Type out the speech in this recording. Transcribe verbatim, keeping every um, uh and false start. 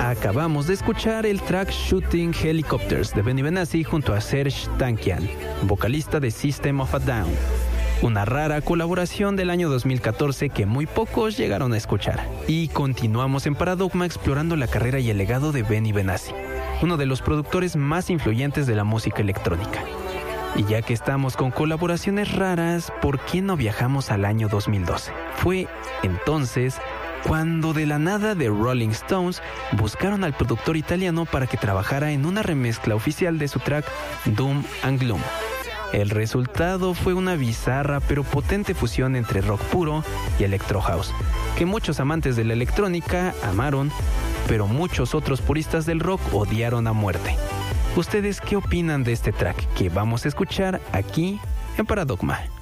Acabamos de escuchar el track Shooting Helicopters de Benny Benassi junto a Serj Tankian, vocalista de System of a Down. Una rara colaboración del año dos mil catorce que muy pocos llegaron a escuchar. Y continuamos en Paradogma explorando la carrera y el legado de Benny Benassi, uno de los productores más influyentes de la música electrónica. Y ya que estamos con colaboraciones raras, ¿por qué no viajamos al año dos mil doce? Fue entonces cuando de la nada The Rolling Stones buscaron al productor italiano para que trabajara en una remezcla oficial de su track Doom and Gloom. El resultado fue una bizarra pero potente fusión entre rock puro y electro house, que muchos amantes de la electrónica amaron, pero muchos otros puristas del rock odiaron a muerte. ¿Ustedes qué opinan de este track que vamos a escuchar aquí en Paradogma?